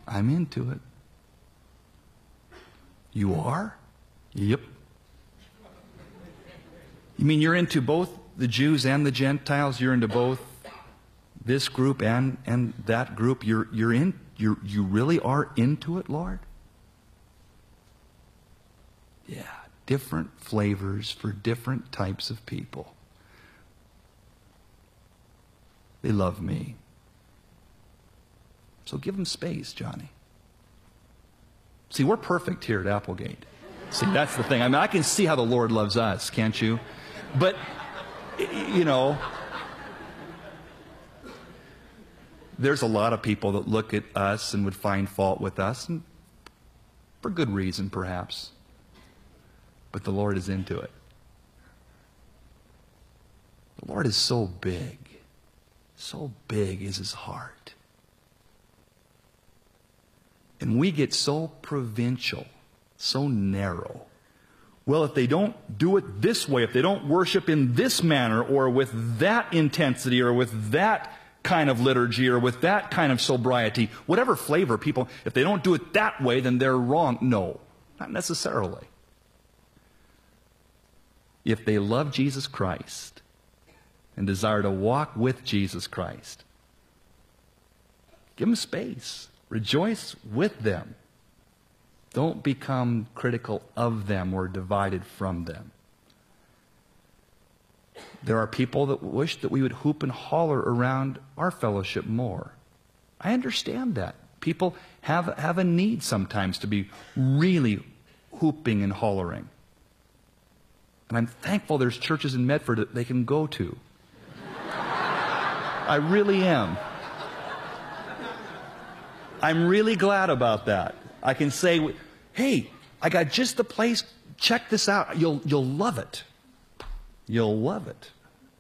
I'm into it. You are? Yep. You mean you're into both the Jews and the Gentiles? You're into both this group and that group? You really are into it, Lord? Yeah, different flavors for different types of people. They love me. So give them space, Johnny. See, we're perfect here at Applegate. See, that's the thing. I mean, I can see how the Lord loves us, can't you? But, you know, there's a lot of people that look at us and would find fault with us, and for good reason, perhaps. But the Lord is into it. The Lord is so big. So big is His heart. And we get so provincial, so narrow. Well, if they don't do it this way, if they don't worship in this manner, or with that intensity, or with that kind of liturgy, or with that kind of sobriety, whatever flavor people, if they don't do it that way, then they're wrong. No, not necessarily. If they love Jesus Christ and desire to walk with Jesus Christ, give them space. Rejoice with them. Don't become critical of them or divided from them. There are people that wish that we would hoop and holler around our fellowship more. I understand that. People have a need sometimes to be really hooping and hollering. And I'm thankful there's churches in Medford that they can go to. I really am. I'm really glad about that. I can say, hey, I got just the place. Check this out. You'll love it. You'll love it.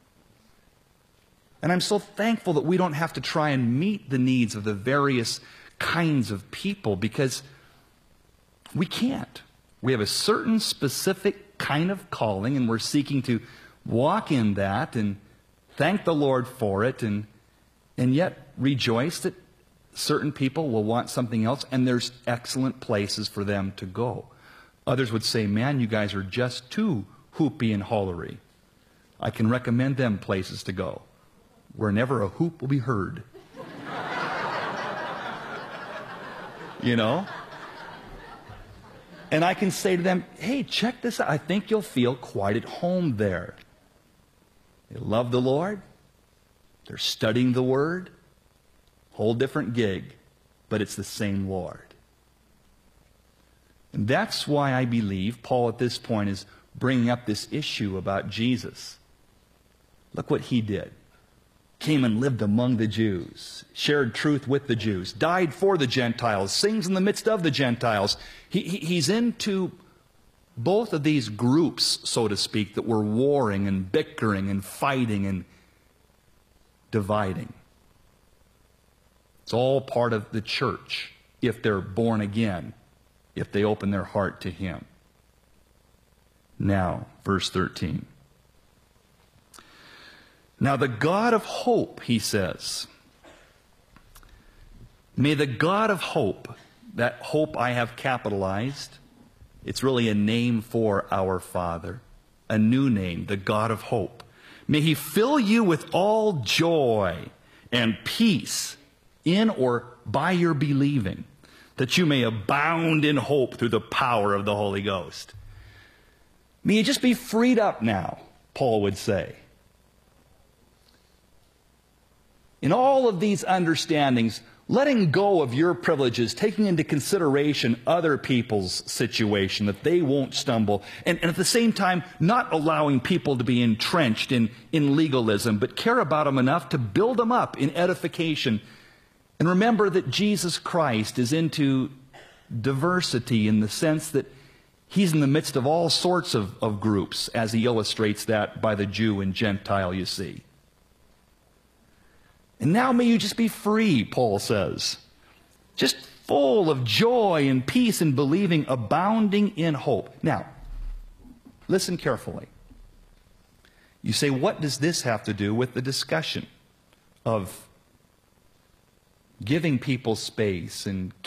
And I'm so thankful that we don't have to try and meet the needs of the various kinds of people, because we can't. We have a certain specific kind of calling, and we're seeking to walk in that and thank the Lord for it, and yet rejoice that certain people will want something else, and there's excellent places for them to go. Others would say, man, you guys are just too hoopy and hollery. I can recommend them places to go, where never a hoop will be heard. You know? And I can say to them, hey, check this out. I think you'll feel quite at home there. They love the Lord. They're studying the Word. Whole different gig, but it's the same Lord. And that's why I believe Paul at this point is bringing up this issue about Jesus. Look what he did. Came and lived among the Jews, shared truth with the Jews, died for the Gentiles, sings in the midst of the Gentiles. He's into both of these groups, so to speak, that were warring and bickering and fighting and dividing. It's all part of the church if they're born again, if they open their heart to Him. Now, verse 13. Now the God of hope, he says, may the God of hope, that hope I have capitalized, it's really a name for our Father, a new name, the God of hope. May He fill you with all joy and peace in or by your believing, that you may abound in hope through the power of the Holy Ghost. May you just be freed up now, Paul would say. In all of these understandings, letting go of your privileges, taking into consideration other people's situation, that they won't stumble, and at the same time, not allowing people to be entrenched in legalism, but care about them enough to build them up in edification. And remember that Jesus Christ is into diversity in the sense that He's in the midst of all sorts of groups, as He illustrates that by the Jew and Gentile, you see. And now may you just be free, Paul says. Just full of joy and peace and believing, abounding in hope. Now, listen carefully. You say, what does this have to do with the discussion of giving people space and